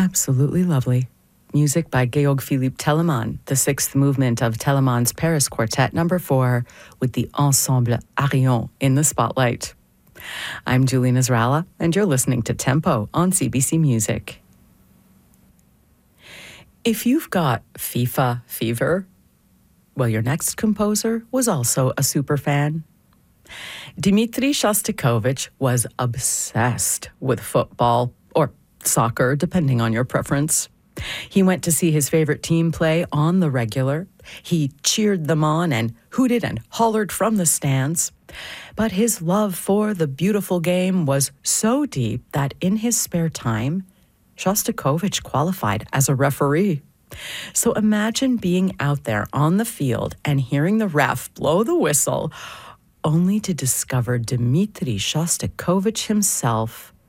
Absolutely lovely. Music by Georg Philipp Telemann, the sixth movement of Telemann's Paris Quartet No. 4, with the Ensemble Arion in the spotlight. I'm Julie Nasrallah, and you're listening to Tempo on CBC Music. If you've got FIFA fever, well, your next composer was also a superfan. Dmitri Shostakovich was obsessed with football, or soccer, depending on your preference. He went to see his favorite team play on the regular. He cheered them on and hooted and hollered from the stands. But his love for the beautiful game was so deep that in his spare time, Shostakovich qualified as a referee. So imagine being out there on the field and hearing the ref blow the whistle, only to discover Dmitri Shostakovich himself